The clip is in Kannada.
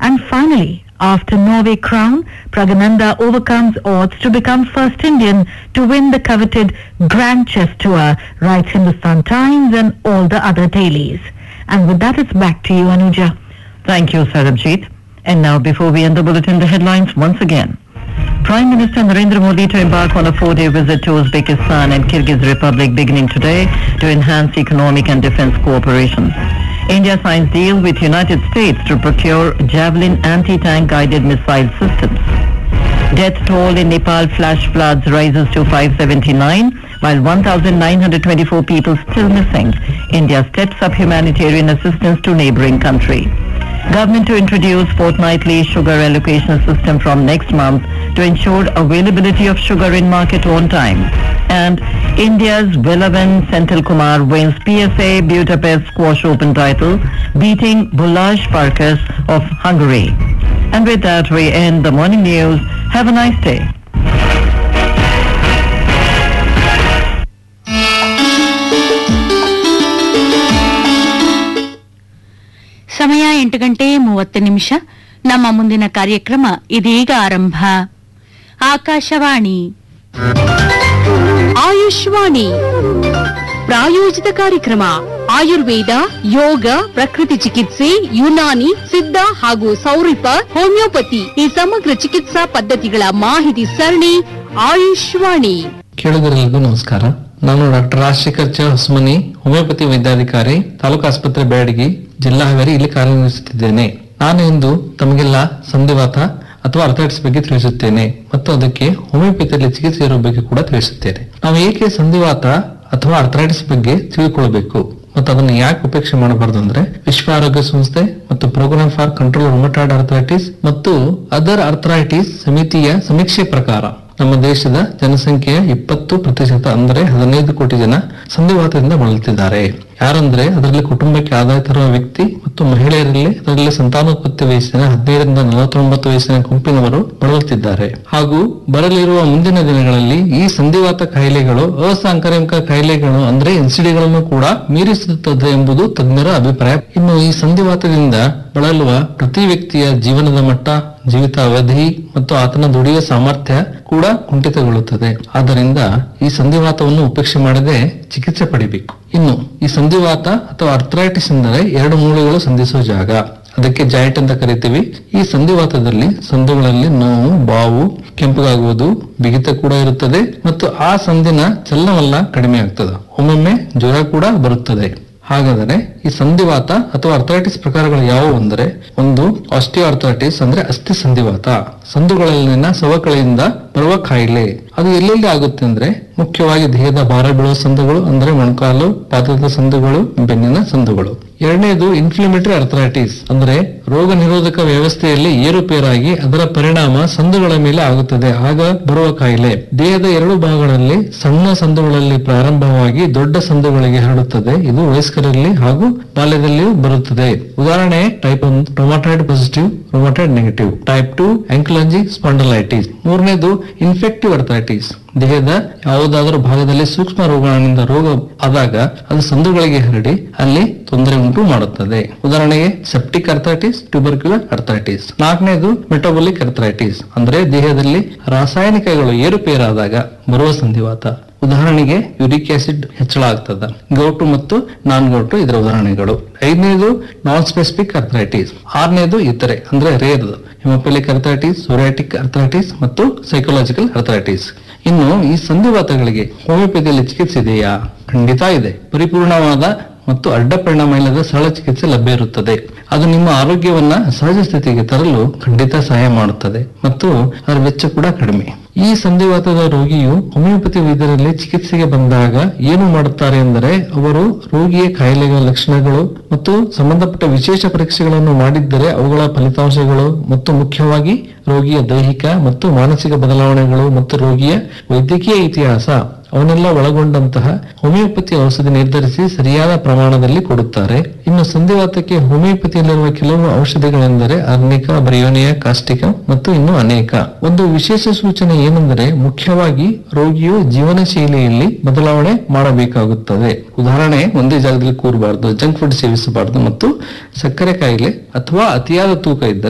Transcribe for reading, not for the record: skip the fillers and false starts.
And finally, after Norway Crown, Pragananda overcomes odds to become first Indian to win the coveted Grand Chess Tour, writes Hindustan Times and all the other dailies. And with that, it's back to you, Anuja. Thank you, Sarabjit. And now, before we end the bulletin, the headlines once again. Prime Minister Narendra Modi to embark on a 4-day visit to Uzbekistan and Kyrgyz Republic beginning today to enhance economic and defense cooperation. India signs deal with United States to procure Javelin anti-tank guided missile systems. Death toll in Nepal flash floods rises to 579, while 1,924 people still missing. India steps up humanitarian assistance to neighboring country. Government to introduce fortnightly sugar allocation system from next month to ensure availability of sugar in market on time. And India's Velavan Senthil Kumar wins PSA Budapest Squash Open title, beating Balázs Farkas of Hungary. And with that, we end the morning news. Have a nice day. ಸಮಯ 8:30 ನಮ್ಮ ಮುಂದಿನ ಕಾರ್ಯಕ್ರಮ ಇದೀಗ ಆರಂಭ. ಆಕಾಶವಾಣಿ ಆಯುಷ್ವಾಣಿ ಪ್ರಾಯೋಜಿತ ಕಾರ್ಯಕ್ರಮ. ಆಯುರ್ವೇದ, ಯೋಗ, ಪ್ರಕೃತಿ ಚಿಕಿತ್ಸೆ, ಯುನಾನಿ, ಸಿದ್ಧ ಹಾಗೂ ಸೌರಿಪ, ಹೋಮಿಯೋಪತಿ ಈ ಸಮಗ್ರ ಚಿಕಿತ್ಸಾ ಪದ್ಧತಿಗಳ ಮಾಹಿತಿ ಸರಣಿ ಆಯುಷ್ವಾಣಿ. ಕೇಳುಗರಿಗೂ ನಮಸ್ಕಾರ. ನಾನು ಡಾಕ್ಟರ್ ರಾಜಶೇಖರ್ ಚ ಹೊಸಮನಿ, ಹೋಮಿಯೋಪತಿ ವೈದ್ಯಾಧಿಕಾರಿ, ತಾಲೂಕು ಆಸ್ಪತ್ರೆ ಬ್ಯಾಡಗಿ, ಜಿಲ್ಲಾ ಹಾವೇರಿ, ಇಲ್ಲಿ ಕಾರ್ಯನಿರ್ವಹಿಸುತ್ತಿದ್ದೇನೆ. ನಾನು ಇಂದು ತಮಗೆಲ್ಲ ಸಂಧಿವಾತ ಅಥವಾ ಅರ್ಥೈಟಿಸ್ ಬಗ್ಗೆ ತಿಳಿಸುತ್ತೇನೆ ಮತ್ತು ಅದಕ್ಕೆ ಹೋಮಿಯೋಪತಿಯಲ್ಲಿ ಚಿಕಿತ್ಸೆ ಇರುವ ಬಗ್ಗೆ ಕೂಡ ತಿಳಿಸುತ್ತೇನೆ. ನಾವು ಏಕೆ ಸಂಧಿವಾತ ಅಥವಾ ಅರ್ಥೈಟಿಸ್ ಬಗ್ಗೆ ತಿಳಿದುಕೊಳ್ಳಬೇಕು ಮತ್ತು ಅದನ್ನು ಯಾಕೆ ಉಪೇಕ್ಷೆ ಮಾಡಬಾರದು ಅಂದ್ರೆ, ವಿಶ್ವ ಆರೋಗ್ಯ ಸಂಸ್ಥೆ ಮತ್ತು program for control rheumatoid arthritis ಮತ್ತು ಅದರ್ ಅರ್ಥೈಟಿಸ್ ಸಮಿತಿಯ ಸಮೀಕ್ಷೆ ಪ್ರಕಾರ ನಮ್ಮ ದೇಶದ ಜನಸಂಖ್ಯೆಯ 20% ಅಂದರೆ 15 ಕೋಟಿ ಜನ ಸಂಧಿವಾತದಿಂದ ಬಳಲುತ್ತಿದ್ದಾರೆ. ಯಾರಂದ್ರೆ ಅದರಲ್ಲಿ ಕುಟುಂಬಕ್ಕೆ ಆದಾಯ ತರುವ ವ್ಯಕ್ತಿ ಮತ್ತು ಮಹಿಳೆಯರಲ್ಲಿ ಅದರಲ್ಲಿ ಸಂತಾನೋತ್ಪತ್ತಿ ವಯಸ್ಸಿನ 15ರಿಂದ 49 ವಯಸ್ಸಿನ ಗುಂಪಿನವರು ಬಳಲುತ್ತಿದ್ದಾರೆ. ಹಾಗೂ ಬರಲಿರುವ ಮುಂದಿನ ದಿನಗಳಲ್ಲಿ ಈ ಸಂಧಿವಾತ ಕಾಯಿಲೆಗಳು ಅಸಾಂಕ್ರಾಮಿಕ ಕಾಯಿಲೆಗಳು ಅಂದ್ರೆ ಎನ್ಸಿಡಿಗಳನ್ನು ಕೂಡ ಮೀರಿಸುತ್ತದೆ ಎಂಬುದು ತಜ್ಞರ ಅಭಿಪ್ರಾಯ. ಇನ್ನು ಈ ಸಂಧಿವಾತದಿಂದ ಬಳಲುವ ಪ್ರತಿ ವ್ಯಕ್ತಿಯ ಜೀವನದ ಮಟ್ಟ, ಜೀವಿತ ಅವಧಿ ಮತ್ತು ಆತನ ದುಡಿಯುವ ಸಾಮರ್ಥ್ಯ ಕೂಡ ಕುಂಠಿತಗೊಳ್ಳುತ್ತದೆ. ಆದ್ದರಿಂದ ಈ ಸಂಧಿವಾತವನ್ನು ಉಪೇಕ್ಷೆ ಮಾಡದೆ ಚಿಕಿತ್ಸೆ ಪಡಿಬೇಕು. ಇನ್ನು ಈ ಸಂಧಿವಾತ ಅಥವಾ ಅರ್ಥ್ರೈಟಿಸ್ ಎಂದರೆ 2 ಮೂಳೆಗಳು ಸಂಧಿಸುವ ಜಾಗ, ಅದಕ್ಕೆ ಜಾಯಿಂಟ್ ಅಂತ ಕರಿತೀವಿ. ಈ ಸಂಧಿವಾತದಲ್ಲಿ ಸಂದುಗಳಲ್ಲಿ ನೋವು, ಬಾವು, ಕೆಂಪಗಾಗುವುದು, ಬಿಗಿತ ಕೂಡ ಇರುತ್ತದೆ ಮತ್ತು ಆ ಸಂಧಿನ ಚಲನವಲ್ಲ ಕಡಿಮೆ ಆಗ್ತದೆ. ಒಮ್ಮೊಮ್ಮೆ ಜ್ವರ ಕೂಡ ಬರುತ್ತದೆ. ಹಾಗಾದರೆ ಈ ಸಂಧಿವಾತ ಅಥವಾ ಅರ್ಥೈಟಿಸ್ ಪ್ರಕಾರಗಳು ಯಾವುವು ಅಂದರೆ, ಒಂದು ಆಸ್ಟಿಯೋ ಅರ್ಥೈಟಿಸ್ ಅಂದ್ರೆ ಅಸ್ಥಿ ಸಂಧಿವಾತ, ಸಂದುಗಳಲ್ಲಿನ ಸವಕಳಿಯಿಂದ ಬರುವ ಕಾಯಿಲೆ. ಅದು ಎಲ್ಲೆಲ್ಲಿ ಆಗುತ್ತೆ ಅಂದ್ರೆ, ಮುಖ್ಯವಾಗಿ ದೇಹದ ಭಾರ ಬೀಳುವ ಸಂದುಗಳು ಅಂದ್ರೆ ಮೊಣಕಾಲು, ಪಾದದ ಸಂದುಗಳು, ಬೆನ್ನಿನ ಸಂದುಗಳು. ಎರಡನೇದು ಇನ್ಫ್ಲಮೇಟರಿ ಅರ್ಥೈಟಿಸ್ ಅಂದ್ರೆ ರೋಗ ನಿರೋಧಕ ವ್ಯವಸ್ಥೆಯಲ್ಲಿ ಏರುಪೇರಾಗಿ ಅದರ ಪರಿಣಾಮ ಸಂದುಗಳ ಮೇಲೆ ಆಗುತ್ತದೆ, ಆಗ ಬರುವ ಕಾಯಿಲೆ. ದೇಹದ 2 ಭಾಗಗಳಲ್ಲಿ ಸಣ್ಣ ಸಂದುಗಳಲ್ಲಿ ಪ್ರಾರಂಭವಾಗಿ ದೊಡ್ಡ ಸಂದುಗಳಿಗೆ ಹರಡುತ್ತದೆ. ಇದು ವಯಸ್ಕರಲ್ಲಿ ಹಾಗೂ ಬಾಲ್ಯದಲ್ಲಿಯೂ ಬರುತ್ತದೆ. ಉದಾಹರಣೆ type 1 ರೊಮಾಟಾಯ್ಡ್ positive, ರೊಮಾಟಾಯ್ಡ್ negative. Type 2 ಆಂಕಿಲೋಜಿಂಗ್ spondylitis. ಮೂರನೇದು ಇನ್ಫೆಕ್ಟಿವ್ ಅರ್ಥೈಟಿಸ್, ದೇಹದ ಯಾವುದಾದರೂ ಭಾಗದಲ್ಲಿ ಸೂಕ್ಷ್ಮ ರೋಗಾಣುವಿನಿಂದ ರೋಗ ಆದಾಗ ಅದು ಸಂದುಗಳಿಗೆ ಹರಡಿ ಅಲ್ಲಿ ತೊಂದರೆ ಉಂಟು ಮಾಡುತ್ತದೆ. ಉದಾಹರಣೆಗೆ septic arthritis, tubercular arthritis. 4ನೇದು metabolic arthritis ಅಂದ್ರೆ ದೇಹದಲ್ಲಿ ರಾಸಾಯನಿಕಗಳು ಏರುಪೇರಾದಾಗ ಬರುವ ಸಂಧಿವಾತ. ಉದಾಹರಣೆಗೆ ಯೂರಿಕ್ ಆಸಿಡ್ ಹೆಚ್ಚಳ ಆಗ್ತದ, ಗೌಟು ಮತ್ತು ನಾನ್ ಗೌಟು ಇದರ ಉದಾಹರಣೆಗಳು. 5ನೇದು ನಾನ್ ಸ್ಪೆಸಿಫಿಕ್ ಅರ್ಥೈಟಿಸ್. 6ನೇದು ಇತರೆ ಅಂದ್ರೆ rare, haemophilic arthritis, psoriatic arthritis ಮತ್ತು ಸೈಕೋಲಾಜಿಕಲ್ ಅರ್ಥೈಟಿಸ್. ಇನ್ನು ಈ ಸಂಧಿವಾತಗಳಿಗೆ ಹೋಮಿಯೋಪತಿಯಲ್ಲಿ ಚಿಕಿತ್ಸೆ ಇದೆಯಾ? ಖಂಡಿತ ಇದೆ. ಪರಿಪೂರ್ಣವಾದ ಮತ್ತು ಅಡ್ಡ ಪರಿಣಾಮ ಇಲ್ಲದ ಸರಳ ಚಿಕಿತ್ಸೆ ಲಭ್ಯ ಇರುತ್ತದೆ. ಅದು ನಿಮ್ಮ ಆರೋಗ್ಯವನ್ನ ಸಹಜ ಸ್ಥಿತಿಗೆ ತರಲು ಖಂಡಿತ ಸಹಾಯ ಮಾಡುತ್ತದೆ ಮತ್ತು ಅದರ ವೆಚ್ಚ ಕೂಡ ಕಡಿಮೆ. ಈ ಸಂಧಿವಾತದ ರೋಗಿಯು ಹೋಮಿಯೋಪತಿ ವೈದ್ಯರಲ್ಲಿ ಚಿಕಿತ್ಸೆಗೆ ಬಂದಾಗ ಏನು ಮಾಡುತ್ತಾರೆ ಎಂದರೆ, ಅವರು ರೋಗಿಯ ಕಾಯಿಲೆಗಳ ಲಕ್ಷಣಗಳು ಮತ್ತು ಸಂಬಂಧಪಟ್ಟ ವಿಶೇಷ ಪರೀಕ್ಷೆಗಳನ್ನು ಮಾಡಿದ್ದರೆ ಅವುಗಳ ಫಲಿತಾಂಶಗಳು ಮತ್ತು ಮುಖ್ಯವಾಗಿ ರೋಗಿಯ ದೈಹಿಕ ಮತ್ತು ಮಾನಸಿಕ ಬದಲಾವಣೆಗಳು ಮತ್ತು ರೋಗಿಯ ವೈದ್ಯಕೀಯ ಇತಿಹಾಸ ಅವನ್ನೆಲ್ಲ ಒಳಗೊಂಡಂತಹ ಹೋಮಿಯೋಪತಿ ಔಷಧಿ ನಿರ್ಧರಿಸಿ ಸರಿಯಾದ ಪ್ರಮಾಣದಲ್ಲಿ ಕೊಡುತ್ತಾರೆ. ಇನ್ನು ಸಂಧಿವಾತಕ್ಕೆ ಹೋಮಿಯೋಪತಿಯಲ್ಲಿರುವ ಕೆಲವು ಔಷಧಿಗಳೆಂದರೆ ಅರ್ನಿಕಾ, ಬ್ರಿಯೋನಿಯಾ, ಕಾಸ್ಟಿಕಾ ಮತ್ತು ಇನ್ನು ಅನೇಕ. ಒಂದು ವಿಶೇಷ ಸೂಚನೆ ಏನೆಂದರೆ, ಮುಖ್ಯವಾಗಿ ರೋಗಿಯು ಜೀವನ ಶೈಲಿಯಲ್ಲಿ ಬದಲಾವಣೆ ಮಾಡಬೇಕಾಗುತ್ತದೆ. ಉದಾಹರಣೆ, ಒಂದೇ ಜಾಗದಲ್ಲಿ ಕೂರಬಾರದು, ಜಂಕ್ ಫುಡ್ ಸೇವಿಸಬಾರದು ಮತ್ತು ಸಕ್ಕರೆ ಕಾಯಿಲೆ ಅಥವಾ ಅತಿಯಾದ ತೂಕ ಇದ್ದರೆ